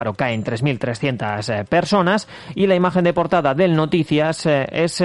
caen 3.300 personas y la imagen de portada del Noticias es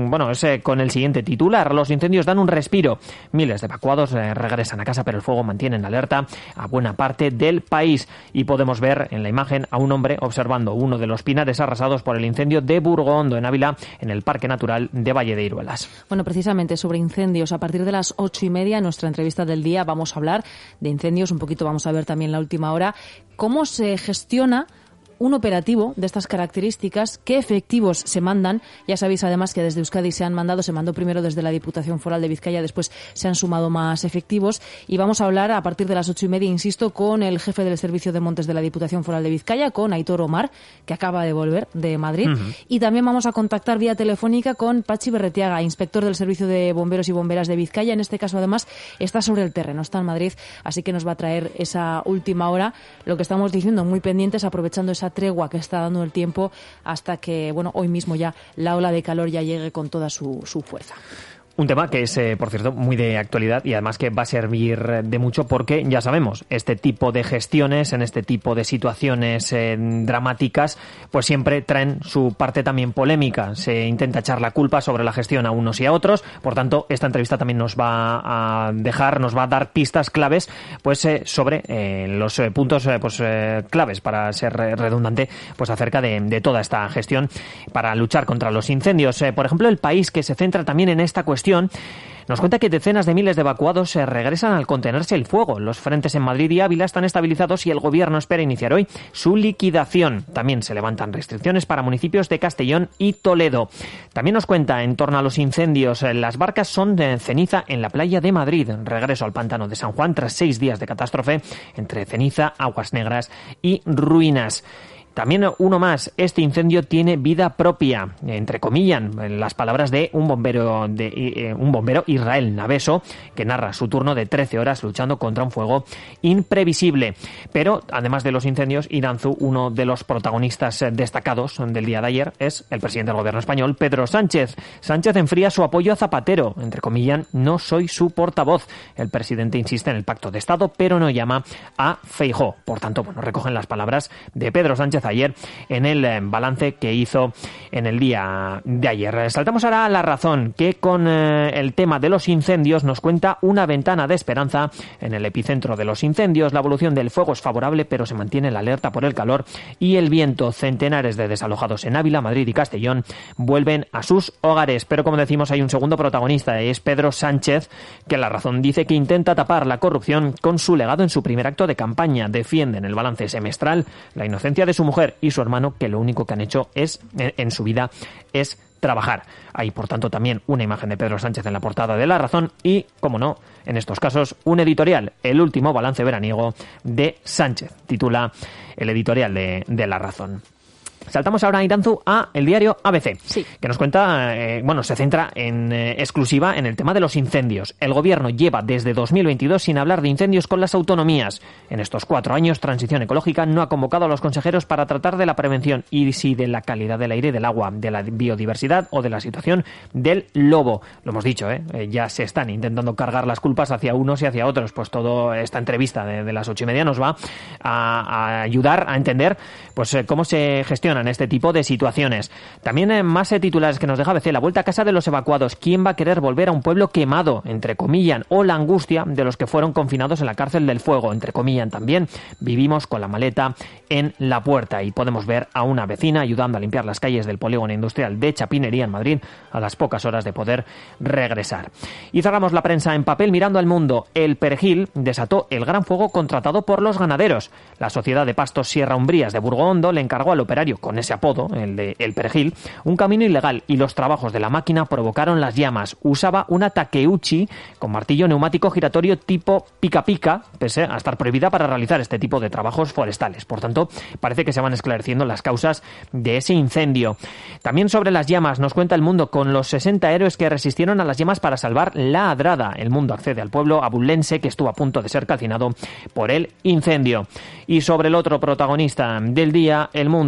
con el siguiente titular: los incendios dan un respiro, miles de evacuados regresan a casa, pero el fuego mantiene en alerta a buena parte del país. Y podemos ver en la imagen a un hombre observando uno de los pinares arrasados por el incendio de Burgondo, en Ávila, en el Parque Natural de Valle de Iruelas. Bueno, precisamente sobre incendios, a partir de las 8:30, en nuestra entrevista del día vamos a hablar de incendios, un poquito vamos a ver también la última hora, cómo se gestiona un operativo de estas características, qué efectivos se mandan. Ya sabéis además que desde Euskadi se mandó primero desde la Diputación Foral de Vizcaya, después se han sumado más efectivos y vamos a hablar a partir de las 8:30, insisto, con el jefe del Servicio de Montes de la Diputación Foral de Vizcaya, con Aitor Omar, que acaba de volver de Madrid, y también vamos a contactar vía telefónica con Patxi Berretiaga, inspector del Servicio de Bomberos y Bomberas de Vizcaya. En este caso además está sobre el terreno, está en Madrid, así que nos va a traer esa última hora, lo que estamos diciendo, muy pendientes, aprovechando esa tregua que está dando el tiempo hasta que, hoy mismo ya la ola de calor ya llegue con toda su fuerza. Un tema que es, por cierto, muy de actualidad y además que va a servir de mucho porque, ya sabemos, este tipo de gestiones, en este tipo de situaciones dramáticas, pues siempre traen su parte también polémica. Se intenta echar la culpa sobre la gestión a unos y a otros. Por tanto, esta entrevista también nos va a dar pistas claves pues sobre los puntos claves, para ser redundante, pues acerca de toda esta gestión para luchar contra los incendios. Por ejemplo, El País, que se centra también en esta cuestión, nos cuenta que decenas de miles de evacuados se regresan al contenerse el fuego. Los frentes en Madrid y Ávila están estabilizados y el gobierno espera iniciar hoy su liquidación. También se levantan restricciones para municipios de Castellón y Toledo. También nos cuenta en torno a los incendios. Las barcas son de ceniza en la playa de Madrid. Regreso al pantano de San Juan tras 6 días de catástrofe entre ceniza, aguas negras y ruinas. También uno más, este incendio tiene vida propia, entrecomillan las palabras de un bombero Israel Naveso, que narra su turno de 13 horas luchando contra un fuego imprevisible. Pero, además de los incendios, Iranzu, uno de los protagonistas destacados del día de ayer, es el presidente del gobierno español, Pedro Sánchez. Sánchez enfría su apoyo a Zapatero, entrecomillan, no soy su portavoz. El presidente insiste en el pacto de Estado, pero no llama a Feijóo. Por tanto, recogen las palabras de Pedro Sánchez ayer en el balance que hizo en el día de ayer. Saltamos ahora a La Razón, que con el tema de los incendios nos cuenta una ventana de esperanza en el epicentro de los incendios. La evolución del fuego es favorable, pero se mantiene la alerta por el calor y el viento. Centenares de desalojados en Ávila, Madrid y Castellón vuelven a sus hogares. Pero, como decimos, hay un segundo protagonista, es Pedro Sánchez, que La Razón dice que intenta tapar la corrupción con su legado en su primer acto de campaña. Defiende en el balance semestral la inocencia de su mujer y su hermano, que lo único que han hecho en su vida es trabajar. Hay, por tanto, también una imagen de Pedro Sánchez en la portada de La Razón y, como no, en estos casos, un editorial, el último balance veraniego de Sánchez, titula el editorial de La Razón. Saltamos ahora, Iranzu, a el diario ABC, sí, que nos cuenta, se centra en exclusiva en el tema de los incendios. El gobierno lleva desde 2022 sin hablar de incendios con las autonomías. En estos 4 años, Transición Ecológica no ha convocado a los consejeros para tratar de la prevención y si de la calidad del aire y del agua, de la biodiversidad o de la situación del lobo. Lo hemos dicho, ya se están intentando cargar las culpas hacia unos y hacia otros. Pues toda esta entrevista de las 8:30 nos va a ayudar a entender pues cómo se gestionan este tipo de situaciones. También más titulares que nos deja ABC, la vuelta a casa de los evacuados. ¿Quién va a querer volver a un pueblo quemado? Entrecomillan. O la angustia de los que fueron confinados en la cárcel del fuego. Entrecomillan también. Vivimos con la maleta en la puerta. Y podemos ver a una vecina ayudando a limpiar las calles del polígono industrial de Chapinería en Madrid a las pocas horas de poder regresar. Y cerramos la prensa en papel mirando al mundo. El Perejil desató el gran fuego contratado por los ganaderos. La Sociedad de Pastos Sierra Umbrías de Burgondo le encargó al operario, con ese apodo, el de El Perejil, un camino ilegal y los trabajos de la máquina provocaron las llamas. Usaba una Takeuchi con martillo neumático giratorio tipo pica-pica, pese a estar prohibida para realizar este tipo de trabajos forestales. Por tanto, parece que se van esclareciendo las causas de ese incendio. También sobre las llamas nos cuenta El Mundo, con los 60 héroes que resistieron a las llamas para salvar La Adrada. El Mundo accede al pueblo abulense que estuvo a punto de ser calcinado por el incendio. Y sobre el otro protagonista del día, El Mundo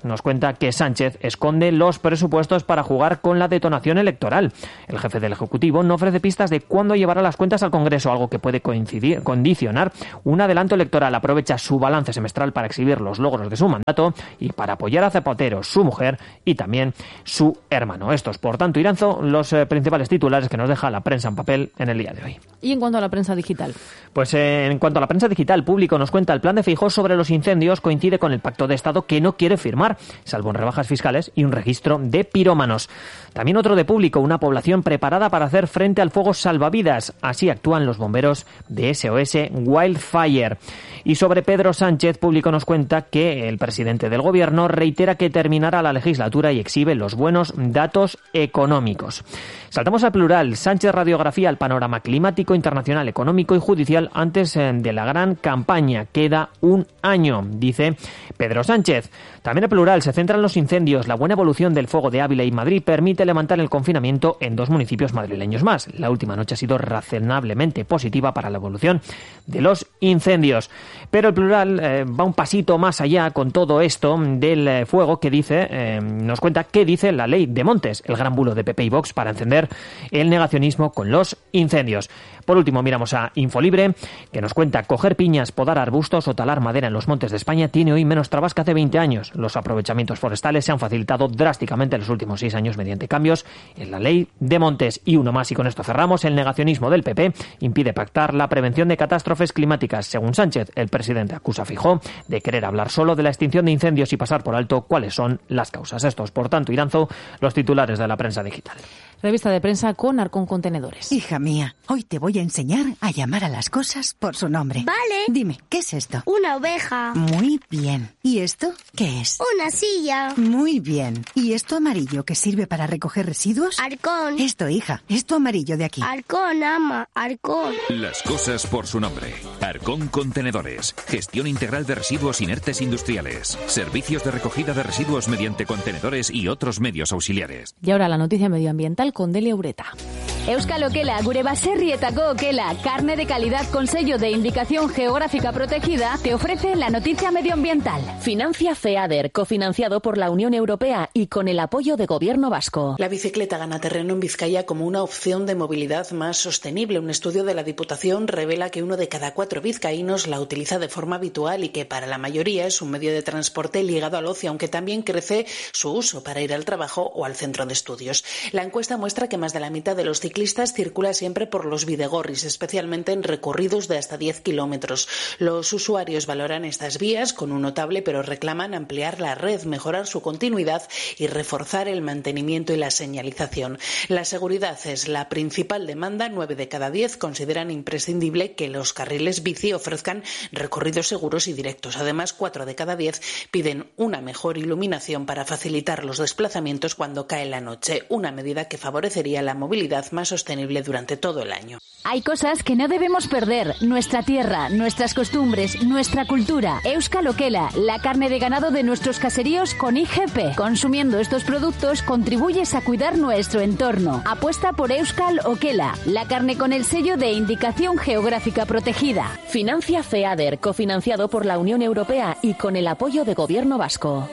nos cuenta que Sánchez esconde los presupuestos para jugar con la detonación electoral. El jefe del Ejecutivo no ofrece pistas de cuándo llevará las cuentas al Congreso, algo que puede condicionar un adelanto electoral. Aprovecha su balance semestral para exhibir los logros de su mandato y para apoyar a Zapatero, su mujer y también su hermano. Estos, por tanto, Iranzo, los principales titulares que nos deja la prensa en papel en el día de hoy. ¿Y en cuanto a la prensa digital? Pues en cuanto a la prensa digital, Público nos cuenta el plan de Feijóo sobre los incendios coincide con el pacto de Estado que no quiere firmar, salvo en rebajas fiscales y un registro de pirómanos. También otro de Público, una población preparada para hacer frente al fuego salvavidas. Así actúan los bomberos de SOS Wildfire. Y sobre Pedro Sánchez, Público nos cuenta que el presidente del gobierno reitera que terminará la legislatura y exhibe los buenos datos económicos. Saltamos al Plural. Sánchez radiografía el panorama climático, internacional, económico y judicial antes de la gran campaña. Queda un año, dice Pedro Sánchez. También el Plural se centra en los incendios. La buena evolución del fuego de Ávila y Madrid permite levantar el confinamiento en 2 municipios madrileños más. La última noche ha sido razonablemente positiva para la evolución de los incendios. Pero el Plural va un pasito más allá con todo esto del fuego que dice, nos cuenta qué dice la ley de Montes, el gran bulo de PP y Vox para encender el negacionismo con los incendios. Por último, miramos a Infolibre, que nos cuenta coger piñas, podar arbustos o talar madera en los montes de España tiene hoy menos trabas que hace 20 años. Los aprovechamientos forestales se han facilitado drásticamente en los últimos 6 años mediante cambios en la ley de Montes. Y uno más, y con esto cerramos, el negacionismo del PP impide pactar la prevención de catástrofes climáticas. Según Sánchez, el presidente acusa a Feijóo de querer hablar solo de la extinción de incendios y pasar por alto cuáles son las causas. Estos, por tanto, Iranzo, los titulares de la prensa digital. Revista de prensa con Arcón Contenedores. Hija mía, hoy te voy a enseñar a llamar a las cosas por su nombre. Vale. Dime, ¿qué es esto? Una oveja. Muy bien. ¿Y esto qué es? Una silla. Muy bien. ¿Y esto amarillo que sirve para recoger residuos? Arcón. Esto, hija. Esto amarillo de aquí. Arcón, ama. Arcón. Las cosas por su nombre. Arcón Contenedores. Gestión integral de residuos inertes industriales. Servicios de recogida de residuos mediante contenedores y otros medios auxiliares. Y ahora la noticia medioambiental con Delia Ureta. Euskal Okela, gure baserrietako okela, carne de calidad con sello de indicación geográfica protegida, te ofrece la noticia medioambiental. Financia FEADER, cofinanciado por la Unión Europea y con el apoyo de Gobierno vasco. La bicicleta gana terreno en Vizcaya como una opción de movilidad más sostenible. Un estudio de la Diputación revela que 1 de cada 4 vizcaínos la utiliza de forma habitual y que para la mayoría es un medio de transporte ligado al ocio, aunque también crece su uso para ir al trabajo o al centro de estudios. La encuesta muestra que más de la mitad de los ciclistas circula siempre por los bidegorris, especialmente en recorridos de hasta 10 kilómetros. Los usuarios valoran estas vías con un notable, pero reclaman ampliar la red, mejorar su continuidad y reforzar el mantenimiento y la señalización. La seguridad es la principal demanda. 9 de cada 10 consideran imprescindible que los carriles bici ofrezcan recorridos seguros y directos. Además, 4 de cada 10 piden una mejor iluminación para facilitar los desplazamientos cuando cae la noche, una medida que favorecería la movilidad más sostenible durante todo el año. Hay cosas que no debemos perder. Nuestra tierra, nuestras costumbres, nuestra cultura. Euskal Okela, la carne de ganado de nuestros caseríos con IGP. Consumiendo estos productos contribuyes a cuidar nuestro entorno. Apuesta por Euskal Okela, la carne con el sello de indicación geográfica protegida. Financia FEADER, cofinanciado por la Unión Europea y con el apoyo de Gobierno vasco.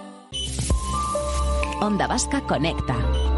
Onda Vasca Conecta.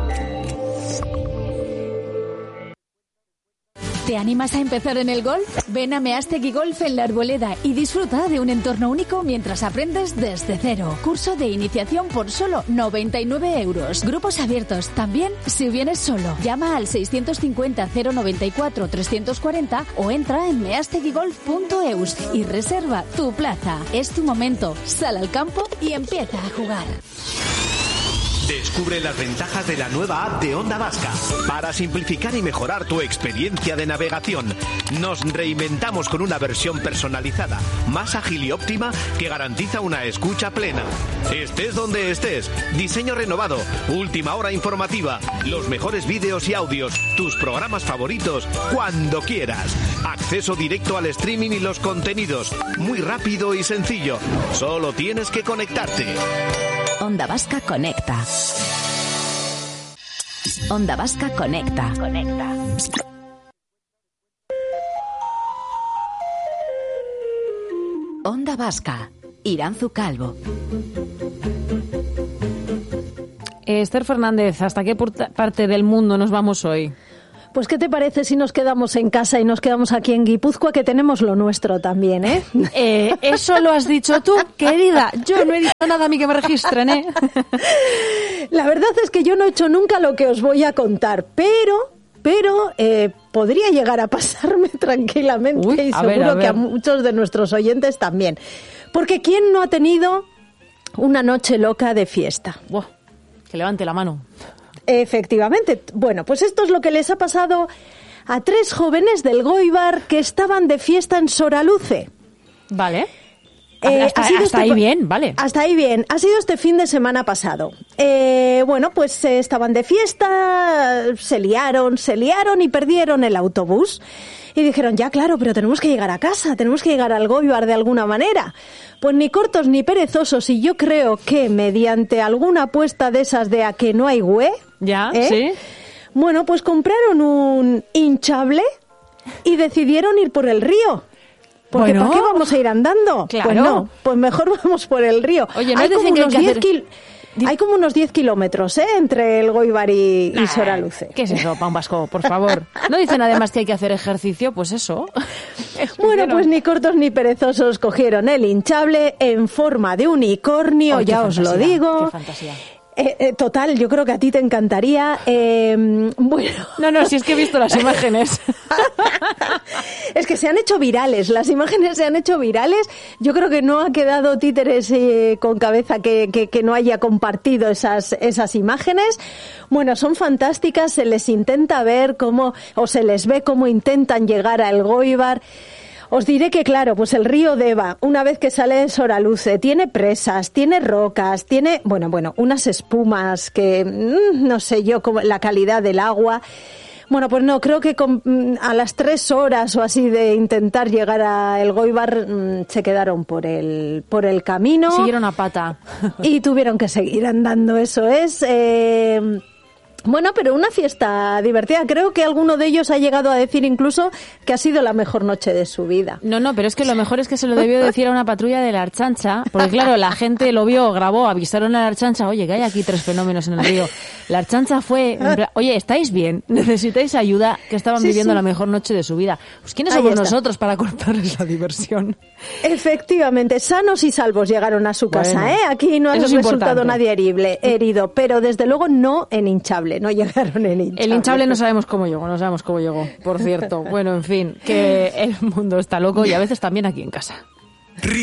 ¿Te animas a empezar en el golf? Ven a Meástegui Golf en La Arboleda y disfruta de un entorno único mientras aprendes desde cero. Curso de iniciación por solo 99 euros. Grupos abiertos también si vienes solo. Llama al 650 094 340 o entra en measteguigolf.eus y reserva tu plaza. Es tu momento. Sal al campo y empieza a jugar. Descubre las ventajas de la nueva app de Onda Vasca. Para simplificar y mejorar tu experiencia de navegación, nos reinventamos con una versión personalizada, más ágil y óptima que garantiza una escucha plena. Estés donde estés, diseño renovado, última hora informativa, los mejores vídeos y audios, tus programas favoritos, cuando quieras. Acceso directo al streaming y los contenidos, muy rápido y sencillo. Solo tienes que conectarte. Onda Vasca Conecta. Onda Vasca Conecta. Onda Vasca. Iranzu Calvo. Esther Fernández, ¿hasta qué parte del mundo nos vamos hoy? Pues, ¿qué te parece si nos quedamos en casa y nos quedamos aquí en Guipúzcoa, que tenemos lo nuestro también, ¿eh? Eso lo has dicho tú, querida. Yo no he dicho nada a mí que me registren, ¿eh? La verdad es que yo no he hecho nunca lo que os voy a contar, pero podría llegar a pasarme tranquilamente. Uy, y seguro que a muchos de nuestros oyentes también. Porque ¿quién no ha tenido una noche loca de fiesta? Buah, que levante la mano. Efectivamente. Bueno, pues esto es lo que les ha pasado a 3 jóvenes del Goibar que estaban de fiesta en Soraluce. Vale. Hasta ahí bien, vale. Hasta ahí bien. Ha sido este fin de semana pasado. Bueno, pues estaban de fiesta, se liaron y perdieron el autobús. Y dijeron, ya claro, pero tenemos que llegar a casa, tenemos que llegar al Goibar de alguna manera. Pues ni cortos ni perezosos, y yo creo que mediante alguna apuesta de esas de a que no hay güey, ya, sí. Bueno, pues compraron un hinchable y decidieron ir por el río. Porque ¿para qué vamos a ir andando? Claro. Pues no, pues mejor vamos por el río. Oye, no hay como unos 10 Hay como unos 10 kilómetros, entre el Goibar y Soraluce. ¿Qué es eso, pa' un vasco, por favor? ¿No dicen además que hay que hacer ejercicio? Pues eso. Bueno, pues ni cortos ni perezosos cogieron el hinchable en forma de unicornio, ya os lo digo. Qué fantasía. Total, yo creo que a ti te encantaría. Bueno. No, si es que he visto las imágenes. Es que se han hecho virales, las imágenes se han hecho virales. Yo creo que no ha quedado títeres con cabeza que no haya compartido esas imágenes. Bueno, son fantásticas, se les intenta ver se les ve cómo intentan llegar al Goibar. Os diré que, claro, pues el río Deva, una vez que sale de Soraluce, tiene presas, tiene rocas, tiene, bueno, unas espumas que, no sé yo, como la calidad del agua. Bueno, pues no, creo que a las 3 horas o así de intentar llegar a el Goibar se quedaron por el camino. Siguieron a pata. Y tuvieron que seguir andando, eso es. Bueno, pero una fiesta divertida. Creo que alguno de ellos ha llegado a decir incluso que ha sido la mejor noche de su vida. No, pero es que lo mejor es que se lo debió decir a una patrulla de la Archancha, porque claro, la gente lo vio, grabó, avisaron a la Archancha, oye, que hay aquí 3 fenómenos en el río. La Archancha fue, oye, ¿estáis bien? ¿Necesitáis ayuda? Que estaban viviendo la mejor noche de su vida. Pues ¿quiénes somos nosotros para cortarles la diversión? Efectivamente, sanos y salvos llegaron a su casa, ¿eh? Aquí no ha resultado nadie herido, pero desde luego no en hinchable. No llegaron en hinchable. El hinchable no sabemos cómo llegó, por cierto. Bueno, en fin, que el mundo está loco y a veces también aquí en casa.